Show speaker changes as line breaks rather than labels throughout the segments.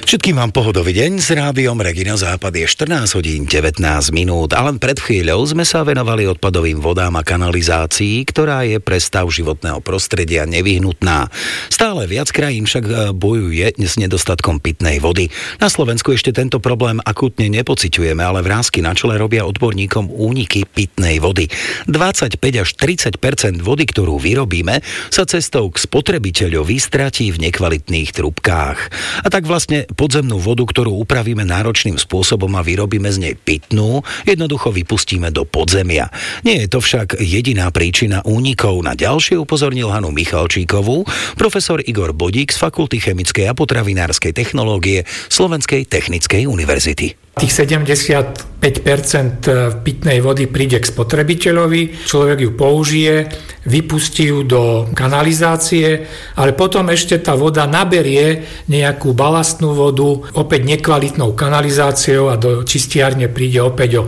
Všetkým vám pohodový deň s rádiom Regina Západ. Je 14 hodín 19 minút a len pred chvíľou sme sa venovali odpadovým vodám a kanalizácii, ktorá je pre stav životného prostredia nevyhnutná. Stále viac krajín však bojuje s nedostatkom pitnej vody. Na Slovensku ešte tento problém akútne nepociťujeme, ale vrásky na čele robia odborníkom úniky pitnej vody. 25 až 30% vody, ktorú vyrobíme, sa cestou k spotrebiteľovi stratí v nekvalitných trubkách. A tak vlastne podzemnú vodu, ktorú upravíme náročným spôsobom a vyrobíme z nej pitnú, jednoducho vypustíme do podzemia. Nie je to však jediná príčina únikov. Na ďalšie upozornil Hanu Michalčíkovú profesor Igor Bodík z Fakulty chemickej a potravinárskej technológie Slovenskej technickej univerzity.
Tých 75% pitnej vody príde k spotrebiteľovi, človek ju použije, vypustí ju do kanalizácie, ale potom ešte tá voda naberie nejakú balastnú vodu, opäť nekvalitnou kanalizáciou a do čistiarne príde opäť o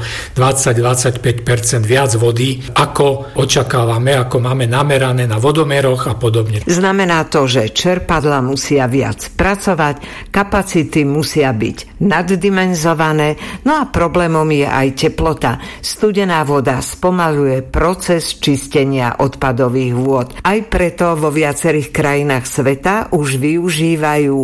20-25% viac vody, ako očakávame, ako máme namerané na vodomeroch a podobne.
Znamená to, že čerpadlá musia viac pracovať, kapacity musia byť naddimenzované. No a problémom je aj teplota. Studená voda spomaľuje proces čistenia odpadových vôd. Aj preto vo viacerých krajinách sveta už využívajú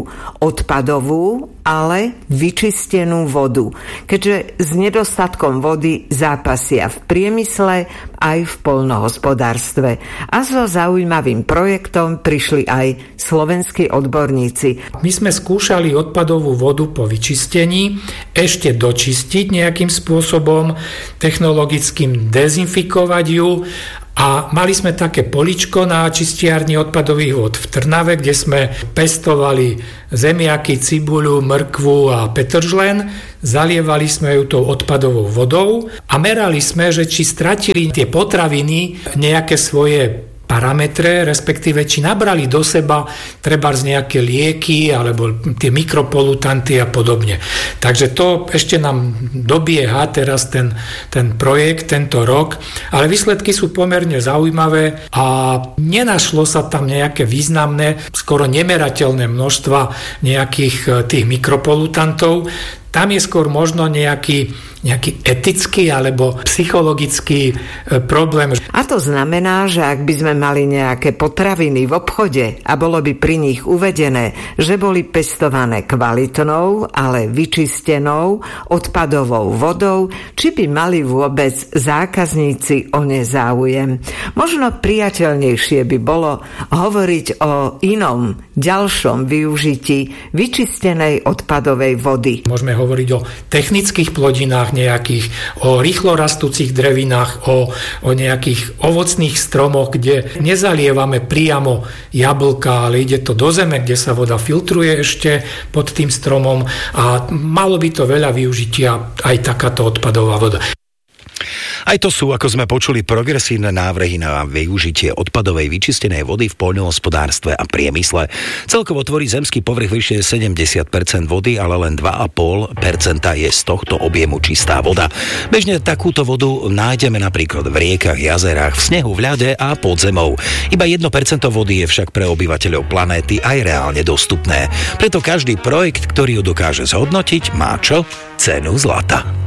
odpadovú, ale vyčistenú vodu. Keďže s nedostatkom vody zápasia v priemysle aj v poľnohospodárstve. A so zaujímavým projektom prišli aj slovenskí odborníci.
My sme skúšali odpadovú vodu po vyčistení ešte dočistiť nejakým spôsobom, technologickým dezinfikovať ju. A mali sme také poličko na čistiarni odpadových vod v Trnave, kde sme pestovali zemiaky, cibuľu, mrkvu a petržlen. Zalievali sme ju tou odpadovou vodou a merali sme, že či stratili tie potraviny nejaké svoje parametre, respektíve či nabrali do seba trebárs nejaké lieky alebo tie mikropolutanty a podobne. Takže to ešte nám dobieha teraz ten projekt tento rok, ale výsledky sú pomerne zaujímavé a nenašlo sa tam nejaké významné, skoro nemerateľné množstva nejakých tých mikropolutantov. Tam je skôr možno nejaký etický alebo psychologický problém.
A to znamená, že ak by sme mali nejaké potraviny v obchode a bolo by pri nich uvedené, že boli pestované kvalitnou, ale vyčistenou odpadovou vodou, či by mali vôbec zákazníci o ne záujem. Možno priateľnejšie by bolo hovoriť o inom, ďalšom využití vyčistenej odpadovej vody.
Môžeme hovoriť o technických plodinách nejakých, o rýchlo rastúcich drevinách, o nejakých ovocných stromoch, kde nezalievame priamo jablka, ale ide to do zeme, kde sa voda filtruje ešte pod tým stromom a malo by to veľa využitia aj takáto odpadová voda.
Aj to sú, ako sme počuli, progresívne návrhy na využitie odpadovej vyčistenej vody v poľnohospodárstve a priemysle. Celkovo tvorí zemský povrch vyššie 70% vody, ale len 2,5% je z tohto objemu čistá voda. Bežne takúto vodu nájdeme napríklad v riekach, jazerách, v snehu, v ľade a pod zemou. Iba 1% vody je však pre obyvateľov planéty aj reálne dostupné. Preto každý projekt, ktorý ju dokáže zhodnotiť, má čo? Cenu zlata.